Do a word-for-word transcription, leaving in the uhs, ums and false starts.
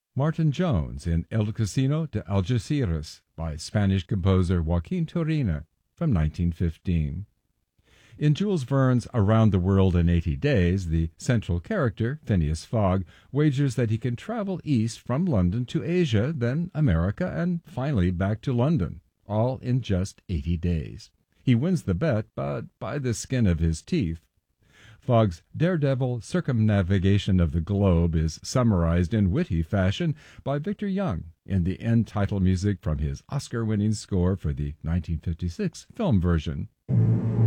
Martin Jones in El Casino de Algeciras by Spanish composer Joaquin Turina from nineteen fifteen. In Jules Verne's Around the World in eighty days, the central character, Phineas Fogg, wagers that he can travel east from London to Asia, then America, and finally back to London, all in just eighty days. He wins the bet, but by the skin of his teeth. Fogg's daredevil circumnavigation of the globe is summarized in witty fashion by Victor Young in the end title music from his Oscar-winning score for the nineteen fifty-six film version.